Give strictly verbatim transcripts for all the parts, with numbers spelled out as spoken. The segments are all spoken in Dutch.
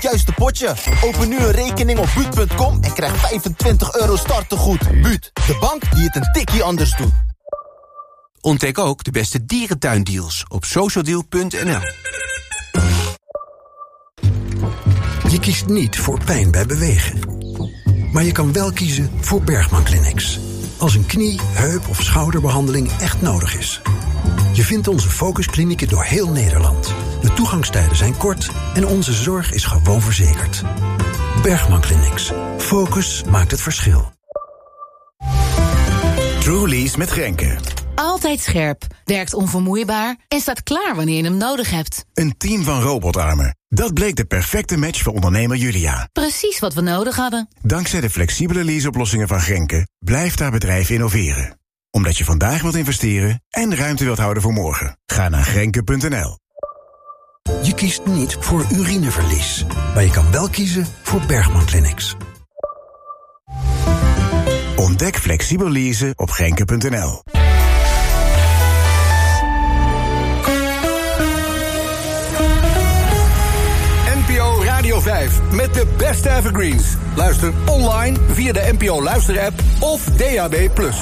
het juiste potje. Open nu een rekening op buut punt com en krijg vijfentwintig euro startegoed. Buut, de bank die het een tikkie anders doet. Ontdek ook de beste dierentuindeals op socialdeal punt n l. Je kiest niet voor pijn bij bewegen. Maar je kan wel kiezen voor Bergman Clinics. Als een knie, heup of schouderbehandeling echt nodig is. Je vindt onze focusklinieken door heel Nederland. De toegangstijden zijn kort en onze zorg is gewoon verzekerd. Bergman Clinics. Focus maakt het verschil. Trulease met Grenke. Altijd scherp, werkt onvermoeibaar en staat klaar wanneer je hem nodig hebt. Een team van robotarmen. Dat bleek de perfecte match voor ondernemer Julia. Precies wat we nodig hadden. Dankzij de flexibele leaseoplossingen van Grenke blijft haar bedrijf innoveren. Omdat je vandaag wilt investeren en ruimte wilt houden voor morgen. Ga naar grenke punt n l. Je kiest niet voor urineverlies. Maar je kan wel kiezen voor Bergman Clinics. Ontdek flexibel leasen op grenke punt n l. N P O Radio vijf met de beste evergreens. Luister online via de N P O Luister-app of D A B plus.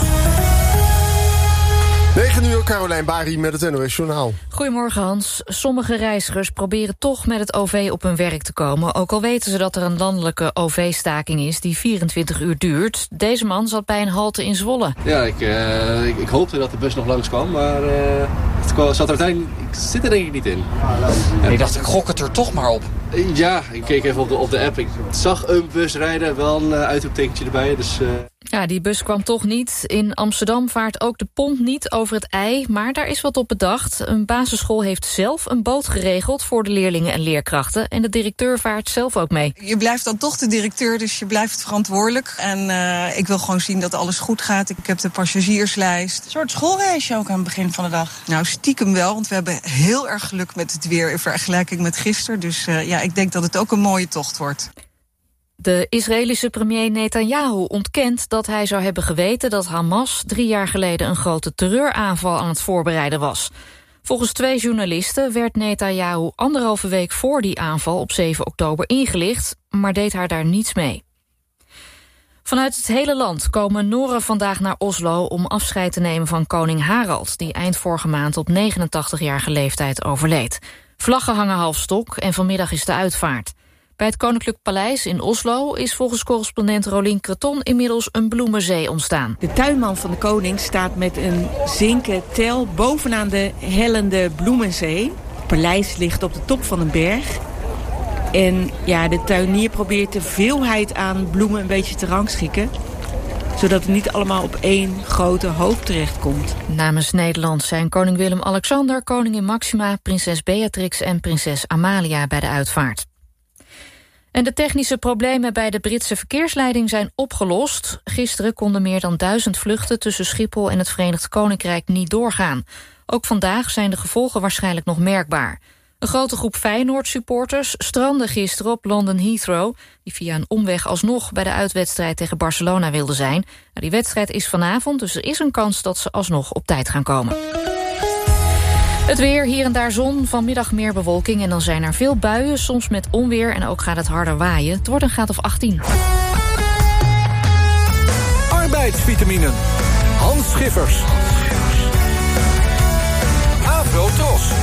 negen uur, Carolijn Bari met het N O S Journaal. Goedemorgen Hans. Sommige reizigers proberen toch met het O V op hun werk te komen, ook al weten ze dat er een landelijke O V-staking is die vierentwintig uur duurt. Deze man zat bij een halte in Zwolle. Ja, ik, uh, ik, ik hoopte dat de bus nog langskwam, maar uh, het kwam, zat er uiteindelijk, ik zit er denk ik niet in. En ik dacht, ik gok het er toch maar op. Ja, ik keek even op de, op de app. Ik zag een bus rijden, wel een uh, uitroeptekentje erbij, dus... Uh... Ja, die bus kwam toch niet. In Amsterdam vaart ook de pont niet over het IJ, maar daar is wat op bedacht. Een basisschool heeft zelf een boot geregeld voor de leerlingen en leerkrachten. En de directeur vaart zelf ook mee. Je blijft dan toch de directeur, dus je blijft verantwoordelijk. En uh, ik wil gewoon zien dat alles goed gaat. Ik heb de passagierslijst. Een soort schoolreisje ook aan het begin van de dag? Nou, stiekem wel, want we hebben heel erg geluk met het weer in vergelijking met gisteren. Dus uh, ja, ik denk dat het ook een mooie tocht wordt. De Israëlische premier Netanyahu ontkent dat hij zou hebben geweten dat Hamas drie jaar geleden een grote terreuraanval aan het voorbereiden was. Volgens twee journalisten werd Netanyahu anderhalve week voor die aanval op zeven oktober ingelicht, maar deed haar daar niets mee. Vanuit het hele land komen Noren vandaag naar Oslo om afscheid te nemen van koning Harald, die eind vorige maand op negenentachtigjarige leeftijd overleed. Vlaggen hangen half stok en vanmiddag is de uitvaart. Bij het Koninklijk Paleis in Oslo is volgens correspondent Rolien Creton inmiddels een bloemenzee ontstaan. De tuinman van de koning staat met een zinken tel bovenaan de hellende bloemenzee. Het paleis ligt op de top van een berg. En ja, de tuinier probeert de veelheid aan bloemen een beetje te rangschikken, zodat het niet allemaal op één grote hoop terechtkomt. Namens Nederland zijn koning Willem-Alexander, koningin Maxima, prinses Beatrix en prinses Amalia bij de uitvaart. En de technische problemen bij de Britse verkeersleiding zijn opgelost. Gisteren konden meer dan duizend vluchten tussen Schiphol en het Verenigd Koninkrijk niet doorgaan. Ook vandaag zijn de gevolgen waarschijnlijk nog merkbaar. Een grote groep Feyenoord-supporters strandde gisteren op London Heathrow, die via een omweg alsnog bij de uitwedstrijd tegen Barcelona wilden zijn. Nou, die wedstrijd is vanavond, dus er is een kans dat ze alsnog op tijd gaan komen. Het weer, hier en daar zon, vanmiddag meer bewolking en dan zijn er veel buien, soms met onweer en ook gaat het harder waaien. Het wordt een graad of achttien. Arbeidsvitaminen. Hans Schiffers. Afro Tros.